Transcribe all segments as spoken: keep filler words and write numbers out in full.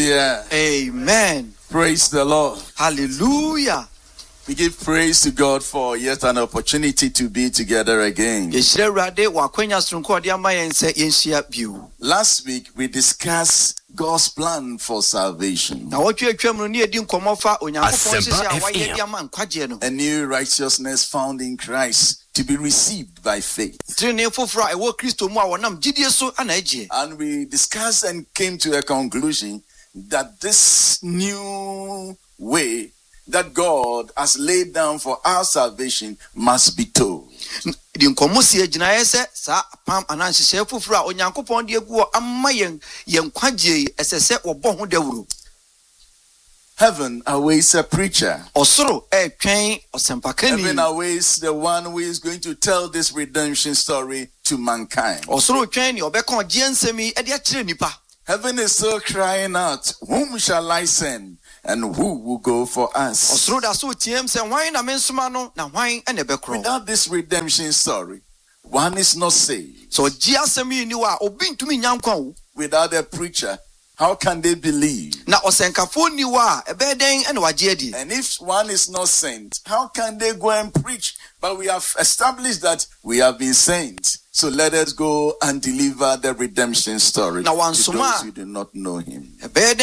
Hallelujah. Amen. Praise the Lord. Hallelujah. We give praise to God for yet an opportunity to be together again. Last week we discussed God's plan for salvation. A new righteousness found in Christ to be received by faith. And we discussed and came to a conclusion that this new way that God has laid down for our salvation must be told. Heaven awaits a preacher. Heaven awaits the one who is going to tell this redemption story to mankind. Heaven is still crying out, whom shall I send? And who will go for us? Without this redemption story, one is not saved. Without a preacher, how can they believe? And if one is not sent, how can they go and preach? But we have established that we have been sent. So let us go and deliver the redemption story to those who do not know him. Brothers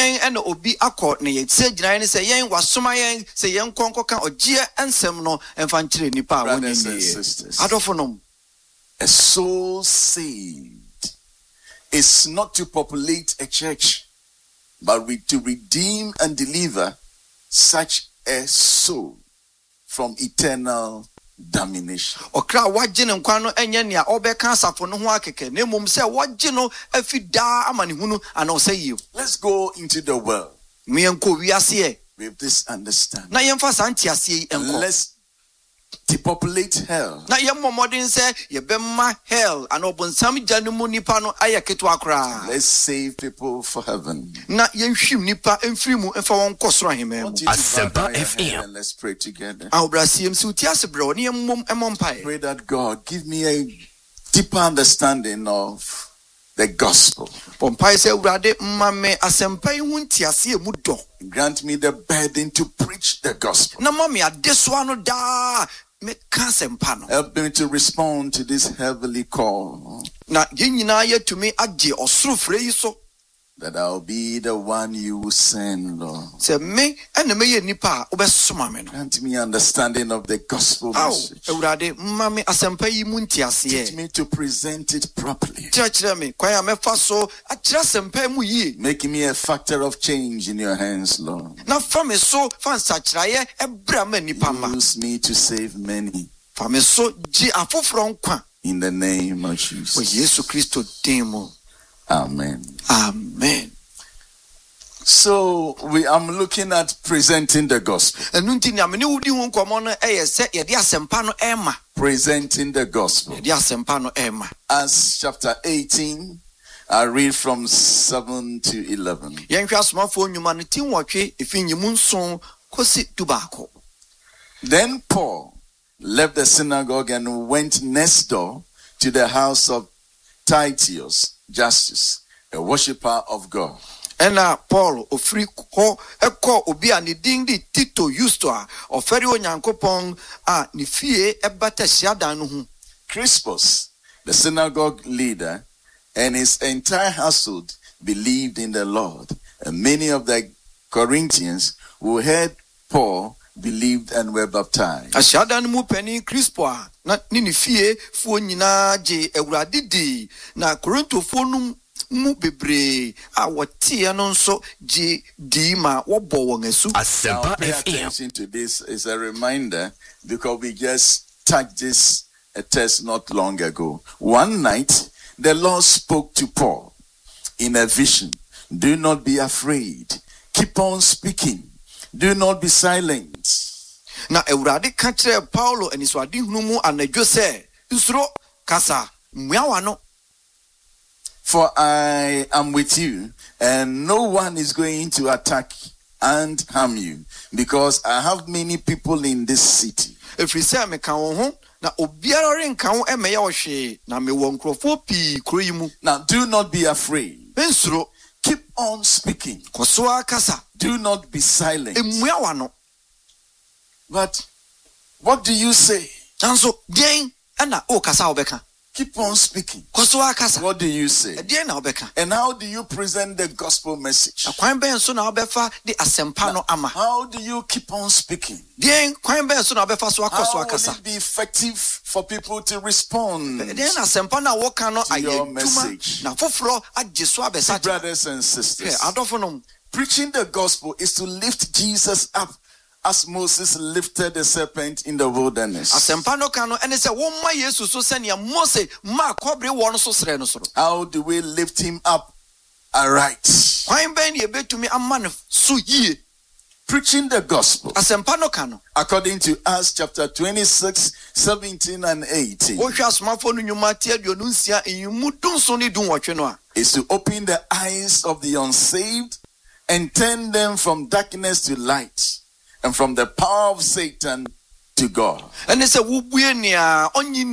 and sisters, a soul saved is not to populate a church, but to redeem and deliver such a soul from eternal damnation. Let's go into the world with this understanding. And let's depopulate hell. Let's save people for heaven. And let's pray together. Pray that God give me a deeper understanding of the gospel. Grant me the burden to preach the gospel. Help me to respond to this heavenly call. That I'll be the one you will send, Lord. Grant me understanding of the gospel message. Teach me to present it properly. Make me a factor of change in your hands, Lord. Use me to save many. In the name of Jesus. Amen. Amen. So we am looking at presenting the gospel. Presenting the gospel. Acts chapter eighteen, I read from seven to eleven. Then Paul left the synagogue and went next door to the house of Titius Justus, a worshipper of God. And Paul ofri ho eko obi a ne din di Tito Justo a oferi onyankopon a ne fie ebata hyiadan no hu. Crispus, the synagogue leader, and his entire household believed in the Lord, and many of the Corinthians who heard Paul believed and were baptized. Ashadan mu pani Crispo a na ni fie fu nyina je ewurade di na Korintofo no mu bebre a wotie no nso je di ma wo bo won asu. Pay attention to this is a reminder because we just touched this a test not long ago. One night the Lord spoke to Paul in a vision. Do not be afraid. Keep on speaking. Do not be silent. Na Ewurade ka kire Paulo aniswade hunu mu anadwo se nsuro kasa mmuawa no. For I am with you, and no one is going to attack and harm you, because I have many people in this city. Efri se me kan wo ho na obiara renka wo emeya wo hwe na me wo nkrofo pi kuro yi mu. Now do not be afraid. Nsuro. Keep on speaking. Kosoa kasa. Do not be silent. Emua wano. But what do you say? Chanso den ana o kasa obeka. Keep on speaking. Kosoa kasa. What do you say? Den na obeka. And how do you present the gospel message? Kwan ben so na obefa de asempa no ama. How do you keep on speaking? Den kwan ben so na obefa so akosoa kasa. How will it be effective for people to respond Den asempa na wo kan no to your ayeduma message? na foforo agye so abesa. Brothers and sisters, Adofo no preaching the gospel is to lift Jesus up as Moses lifted the serpent in the wilderness. Asempa no kan no ene se wo ma Yesu so se ne Mose ma kobre wo no so sere no soro. How do we lift him up aright? Kwan ben ye betumi amma no so yie. Preaching the gospel Asempa no kan no according to Acts chapter twenty-six, seventeen and eighteen wo hwa asomafo no nnwuma tie aduonu nsia enyumu dunso ne dunwotwe no a is to open the eyes of the unsaved and turn them from darkness to light and from the power of Satan to God. ene se wo bue ne a onyi